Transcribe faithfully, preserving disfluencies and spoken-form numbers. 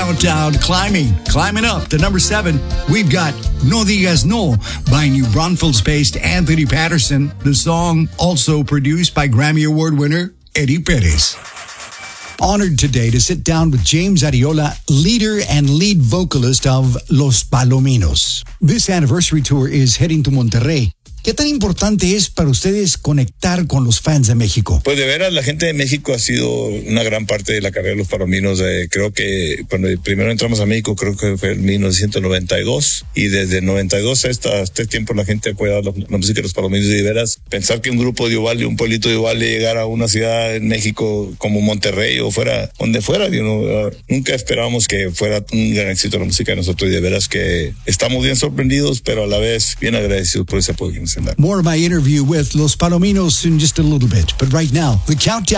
countdown climbing. Climbing up to number seven, we've got No Digas No by New Braunfels-based Anthony Patterson. The song also produced by Grammy Award winner Eddie Perez. Honored today to sit down with James Ariola, leader and lead vocalist of Los Palominos. This anniversary tour is heading to Monterrey. ¿Qué tan importante es para ustedes conectar con los fans de México? Pues de veras, la gente de México ha sido una gran parte de la carrera de los Palominos. Eh, creo que cuando primero entramos a México, creo que fue en mil novecientos noventa y dos, y desde el noventa y dos hasta este tiempo la gente ha apoyado la, la música de los Palominos. Y de veras, pensar que un grupo de Uvalde, un pueblito de Uvalde, llegara a una ciudad en México como Monterrey o fuera, donde fuera, you know, uh, nunca esperábamos que fuera un gran éxito la música de nosotros, y de veras que estamos bien sorprendidos, pero a la vez bien agradecidos por ese apoyo que nos han dado. More of my interview with Los Palominos in just a little bit. But right now, the countdown